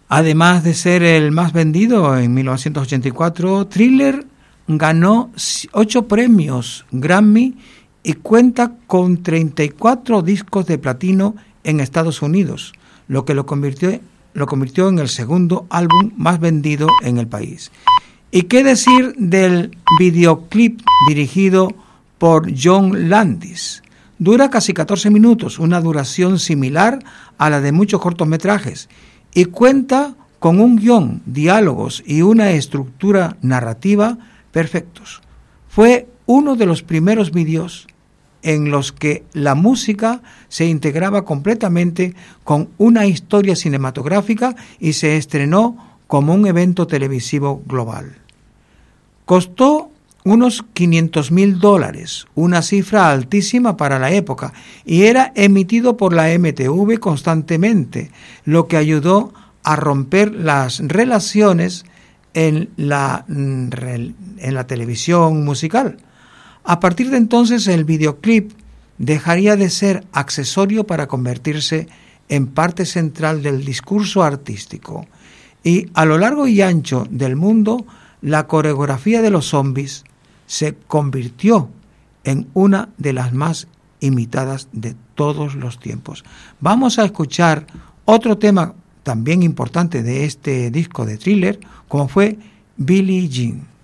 Además de ser el más vendido en 1984, Thriller ganó 8 premios Grammy y cuenta con 34 discos de platino en Estados Unidos, lo que lo convirtió en el segundo álbum más vendido en el país. ¿Y qué decir del videoclip dirigido por John Landis? Dura casi 14 minutos, una duración similar a la de muchos cortometrajes, y cuenta con un guión, diálogos y una estructura narrativa perfectos. Fue uno de los primeros vídeos en los que la música se integraba completamente con una historia cinematográfica y se estrenó como un evento televisivo global. Costó unos $500,000, una cifra altísima para la época, y era emitido por la MTV constantemente, lo que ayudó a romper las relaciones en la televisión musical. A partir de entonces el videoclip dejaría de ser accesorio para convertirse en parte central del discurso artístico. Y a lo largo y ancho del mundo, la coreografía de los zombies se convirtió en una de las más imitadas de todos los tiempos. Vamos a escuchar otro tema también importante de este disco de Thriller, como fue Billie Jean.